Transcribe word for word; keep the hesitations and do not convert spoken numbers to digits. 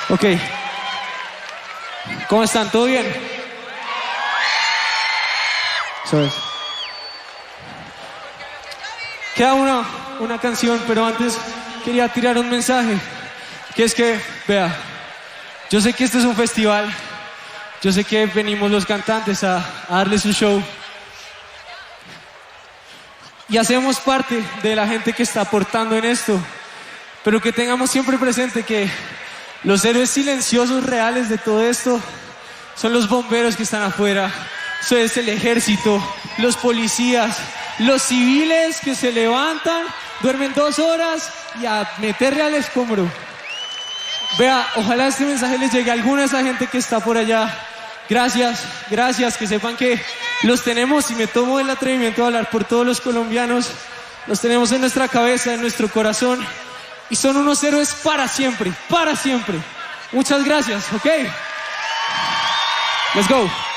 Ok. ¿Cómo están? ¿Todo bien? Eso es. Queda una, una canción, pero antes quería tirar un mensaje. Que es que, vea, yo sé que este es un festival. Yo sé que venimos los cantantes a, a darles un show. Y hacemos parte de la gente que está aportando en esto. Pero que tengamos siempre presente que los héroes silenciosos reales de todo esto son los bomberos que están afuera. Eso es el ejército, los policías, los civiles que se levantan, duermen dos horas y a meterle al escombro. Vea, ojalá este mensaje les llegue a alguna de esa gente que está por allá. Gracias, gracias, que sepan que los tenemos, y me tomo el atrevimiento de hablar por todos los colombianos. Los tenemos en nuestra cabeza, en nuestro corazón, y son unos héroes para siempre, para siempre. Muchas gracias, ¿ok? Let's go.